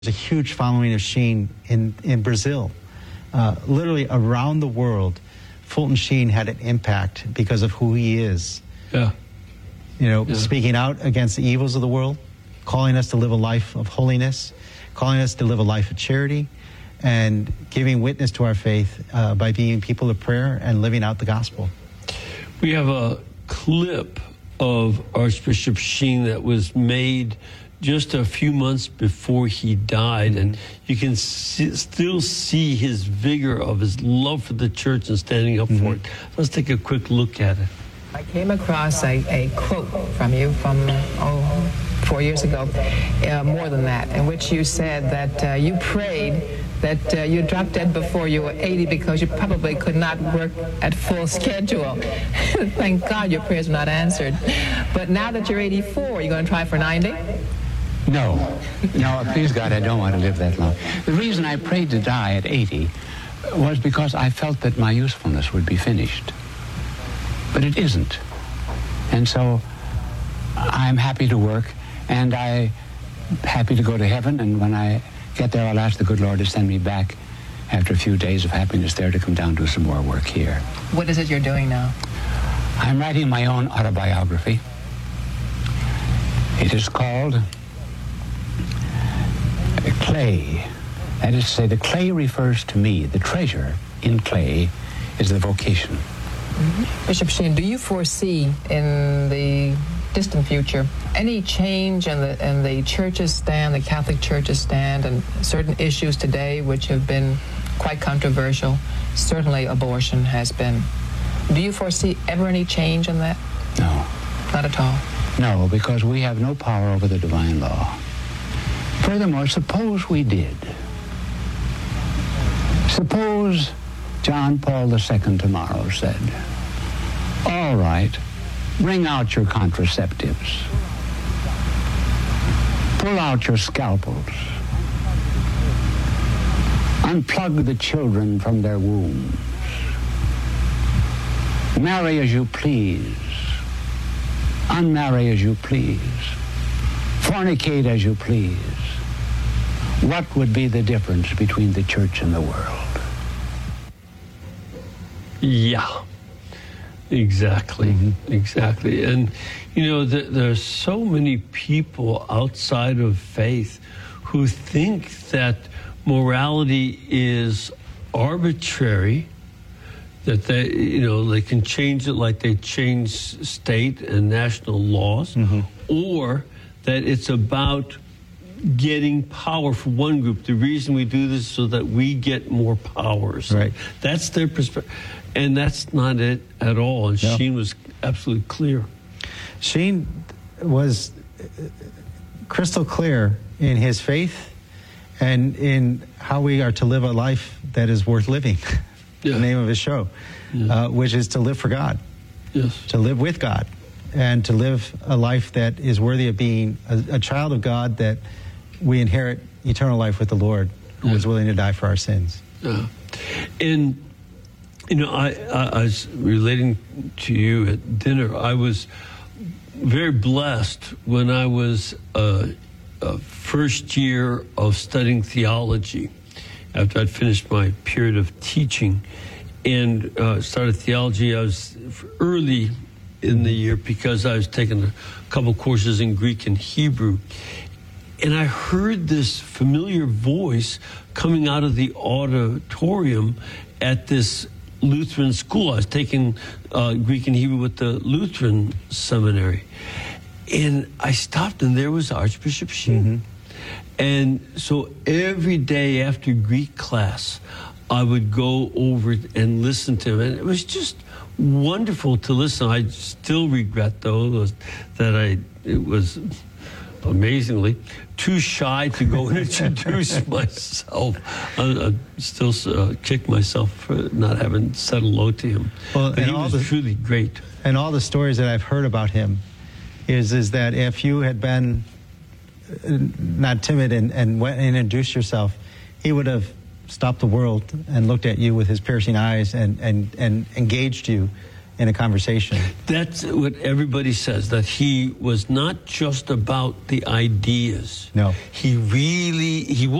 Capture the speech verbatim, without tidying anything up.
There's a huge following of Sheen in, in Brazil. Uh, literally around the world, Fulton Sheen had an impact because of who he is. Yeah. You know, Yeah. speaking out against the evils of the world, calling us to live a life of holiness, calling us to live a life of charity, and giving witness to our faith uh, by being people of prayer and living out the gospel. We have a clip of Archbishop Sheen that was made just a few months before he died, and you can see, still see his vigor of his love for the church and standing up mm-hmm. for it. Let's take a quick look at it. I came across a, a quote from you from, oh, four years ago, uh, more than that, in which you said that uh, you prayed that uh, you dropped dead before you were eighty because you probably could not work at full schedule. Thank God your prayers were not answered. But now that you're eighty-four, you're going to try for ninety? No. No, please God, I don't want to live that long. The reason I prayed to die at eighty was because I felt that my usefulness would be finished. But it isn't. And so I'm happy to work, and I'm happy to go to heaven, and when I get there, I'll ask the good Lord to send me back after a few days of happiness there to come down to some more work here. What is it you're doing now? I'm writing my own autobiography. It is called Clay. That is to say, the clay refers to me. The treasure in clay is the vocation. Mm-hmm. Bishop Sheen, do you foresee in the distant future any change in the in the church's stand, the Catholic Church's stand, and certain issues today which have been quite controversial? Certainly abortion has been. Do you foresee ever any change in that? No. Not at all? No, because we have no power over the divine law. Furthermore, suppose we did. Suppose John Paul the Second tomorrow said, all right, bring out your contraceptives. Pull out your scalpels. Unplug the children from their wombs. Marry as you please. Unmarry as you please. Fornicate as you please. What would be the difference between the church and the world? Yeah, exactly, mm-hmm. exactly. And, you know, th- there are so many people outside of faith who think that morality is arbitrary, that they, you know, they can change it like they change state and national laws, mm-hmm. or that it's about getting power for one group. The reason we do this is so that we get more power. So right. That's their perspective. And that's not it at all. And no. Sheen was absolutely clear. Sheen was crystal clear in his faith and in how we are to live a life that is worth living. Yeah. The name of his show, yeah. uh, which is to live for God. Yes. To live with God. And to live a life that is worthy of being a, a child of God, that we inherit eternal life with the Lord, who yeah. was willing to die for our sins. Yeah. And, you know, I, I, I was relating to you at dinner. I was very blessed when I was uh, a first year of studying theology, after I'd finished my period of teaching and uh, started theology. I was early in the year because I was taking a couple courses in Greek and Hebrew. And I heard this familiar voice coming out of the auditorium at this Lutheran school. I was taking uh, Greek and Hebrew with the Lutheran seminary. And I stopped, and there was Archbishop Sheen. Mm-hmm. And so every day after Greek class, I would go over and listen to him. And it was just wonderful to listen. I still regret, though, that I it was amazingly too shy to go and introduce myself. I, I still uh, kick myself for not having said hello to him. Well, but he was the, truly great. And all the stories that I've heard about him is is that if you had been not timid and, and went and introduced yourself, he would have stopped the world and looked at you with his piercing eyes and, and, and engaged you in a conversation. That's what everybody says, that he was not just about the ideas. No. He really, he